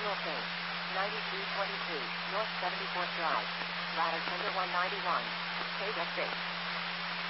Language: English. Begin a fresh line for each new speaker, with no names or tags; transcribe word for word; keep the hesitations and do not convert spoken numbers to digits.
oil change. ninety-three twenty-two, North seventy-fourth Drive. Ladder tender one ninety-one. Page at six.